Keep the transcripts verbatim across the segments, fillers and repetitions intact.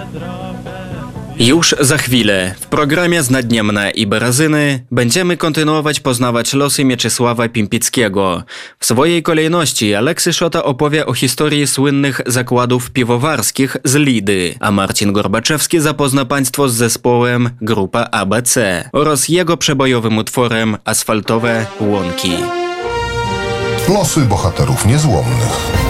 Już za chwilę w programie z Nadniemna i Barazyny będziemy kontynuować poznawać losy Mieczysława Pimpickiego. W swojej kolejności Aleksy Szota opowie o historii słynnych zakładów piwowarskich z Lidy, a Marcin Gorbaczewski zapozna Państwo z zespołem Grupa A B C oraz jego przebojowym utworem Asfaltowe łąki. Losy bohaterów niezłomnych.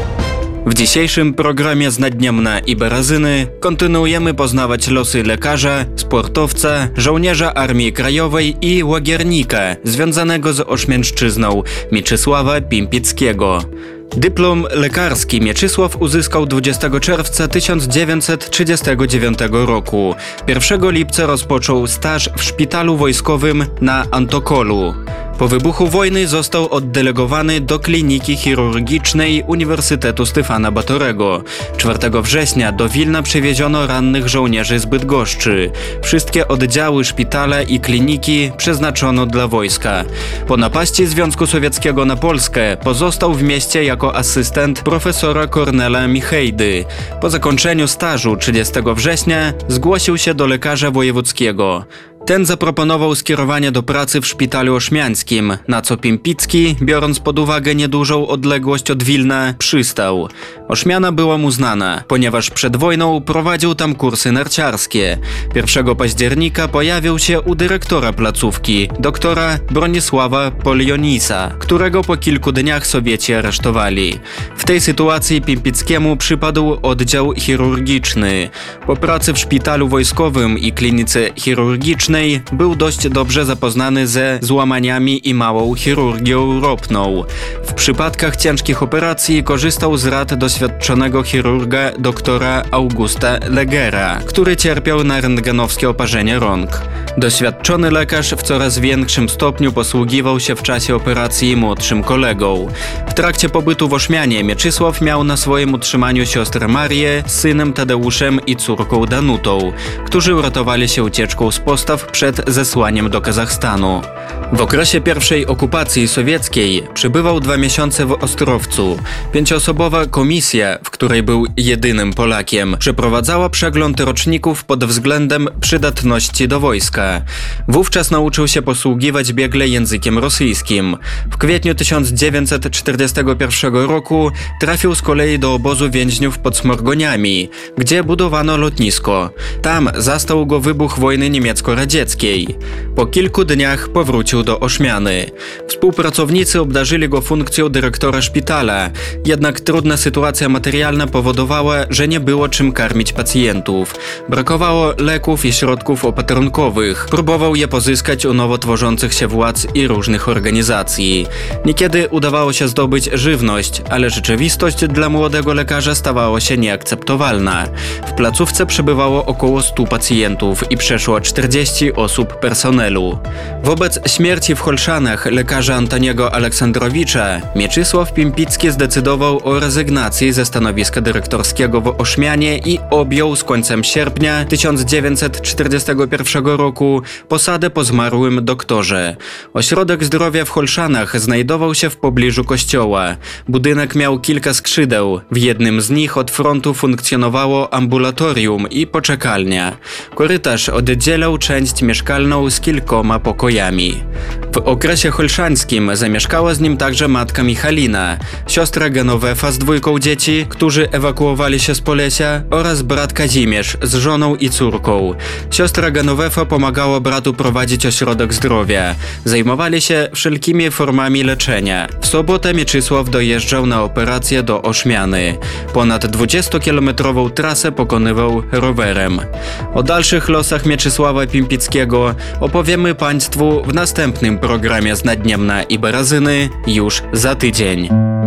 W dzisiejszym programie z Nadniemna i Barazyny kontynuujemy poznawać losy lekarza, sportowca, żołnierza Armii Krajowej i łagiernika związanego z Oświęcimą Mieczysława Pimpickiego. Dyplom lekarski Mieczysław uzyskał dwudziestego czerwca tysiąc dziewięćset trzydziestego dziewiątego roku. pierwszego lipca rozpoczął staż w szpitalu wojskowym na Antokolu. Po wybuchu wojny został oddelegowany do Kliniki Chirurgicznej Uniwersytetu Stefana Batorego. czwartego września do Wilna przywieziono rannych żołnierzy z Bydgoszczy. Wszystkie oddziały, szpitale i kliniki przeznaczono dla wojska. Po napaści Związku Sowieckiego na Polskę pozostał w mieście jako asystent profesora Kornela Michejdy. Po zakończeniu stażu trzydziestego września zgłosił się do lekarza wojewódzkiego. Ten zaproponował skierowanie do pracy w szpitalu ośmiańskim, na co Pimpicki, biorąc pod uwagę niedużą odległość od Wilna, przystał. Ośmiana była mu znana, ponieważ przed wojną prowadził tam kursy narciarskie. pierwszego października pojawił się u dyrektora placówki, doktora Bronisława Polionisa, którego po kilku dniach Sowieci aresztowali. W tej sytuacji Pimpickiemu przypadł oddział chirurgiczny. Po pracy w szpitalu wojskowym i klinice chirurgicznej był dość dobrze zapoznany ze złamaniami i małą chirurgią ropną. W przypadkach ciężkich operacji korzystał z rad doświadczonego chirurga doktora Augusta Legera, który cierpiał na rentgenowskie oparzenie rąk. Doświadczony lekarz w coraz większym stopniu posługiwał się w czasie operacji młodszym kolegą. W trakcie pobytu w Ośmianie Mieczysław miał na swoim utrzymaniu siostrę Marię z synem Tadeuszem i córką Danutą, którzy uratowali się ucieczką z postaw przed zesłaniem do Kazachstanu. W okresie pierwszej okupacji sowieckiej przebywał dwa miesiące w Ostrowcu. Pięcioosobowa komisja, w której był jedynym Polakiem, przeprowadzała przegląd roczników pod względem przydatności do wojska. Wówczas nauczył się posługiwać biegle językiem rosyjskim. W kwietniu tysiąc dziewięćset czterdziestego pierwszego roku trafił z kolei do obozu więźniów pod Smorgoniami, gdzie budowano lotnisko. Tam zastał go wybuch wojny niemiecko-radzieckiej. Po kilku dniach powrócił do Ośmiany. Współpracownicy obdarzyli go funkcją dyrektora szpitala, jednak trudna sytuacja materialna powodowała, że nie było czym karmić pacjentów. Brakowało leków i środków opatrunkowych. Próbował je pozyskać u nowo tworzących się władz i różnych organizacji. Niekiedy udawało się zdobyć żywność, ale rzeczywistość dla młodego lekarza stawała się nieakceptowalna. W placówce przebywało około stu pacjentów i przeszło czterdzieści osób personelu. Wobec śmierci w Holszanach lekarza Antoniego Aleksandrowicza Mieczysław Pimpicki zdecydował o rezygnacji ze stanowiska dyrektorskiego w Ośmianie i objął z końcem sierpnia tysiąc dziewięćset czterdziestego pierwszego roku posadę po zmarłym doktorze. Ośrodek zdrowia w Holszanach znajdował się w pobliżu kościoła. Budynek miał kilka skrzydeł. W jednym z nich od frontu funkcjonowało ambulatorium i poczekalnia. Korytarz oddzielał część mieszkalną z kilkoma pokojami. W okresie holszańskim zamieszkała z nim także matka Michalina, siostra Genowefa z dwójką dzieci, którzy ewakuowali się z Polesia, oraz brat Kazimierz z żoną i córką. Siostra Genowefa pomagała bratu prowadzić ośrodek zdrowia. Zajmowali się wszelkimi formami leczenia. W sobotę Mieczysław dojeżdżał na operację do Ośmiany. Ponad dwudziestokilometrową trasę pokonywał rowerem. O dalszych losach Mieczysława Pimpickiego opowiemy Państwu w następnym programie z Nadniemna i Barazyny już za tydzień.